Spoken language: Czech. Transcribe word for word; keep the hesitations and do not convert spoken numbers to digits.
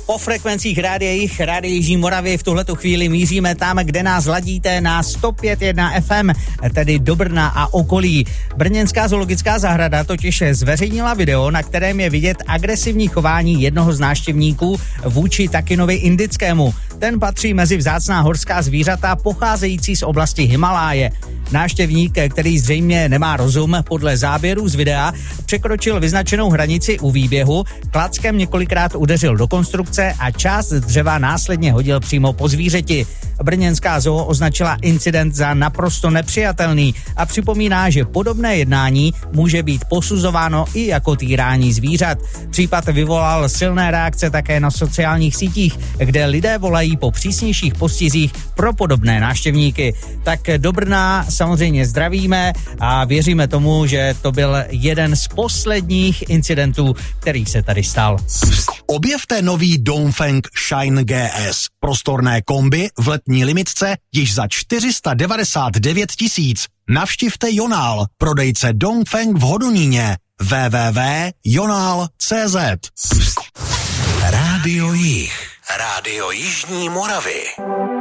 Po frekvencích Rádia Jih, Rádia Jižní Moravy v tuhletu chvíli míříme tam, kde nás ladíte na sto pět jedna F M, tedy do Brna a okolí. Brněnská zoologická zahrada totiž zveřejnila video, na kterém je vidět agresivní chování jednoho z návštěvníků vůči takinovi indickému. Ten patří mezi vzácná horská zvířata pocházející z oblasti Himaláje. Návštěvník, který zřejmě nemá rozum, podle záběrů z videa překročil vyznačenou hranici u výběhu, klackem několikrát udeřil do konstrukce a část dřeva následně hodil přímo po zvířeti. Brněnská zoo označila incident za naprosto nepřijatelný a připomíná, že podobné jednání může být posuzováno i jako týrání zvířat. Případ vyvolal silné reakce také na sociálních sítích, kde lidé volají po přísnějších postizích pro podobné návštěvníky. Tak do Brna samozřejmě zdravíme a věříme tomu, že to byl jeden z posledních incidentů, který se tady stal. Objevte nový Dongfeng Shine G S. Prostorné kombi v letní limitce již za čtyři sta devadesát devět tisíc. Navštivte Jonál, prodejce Dongfeng v Hodoníně. w w w tečka jonál tečka cé zet. Rádio Jih. Rádio Jižní Moravy.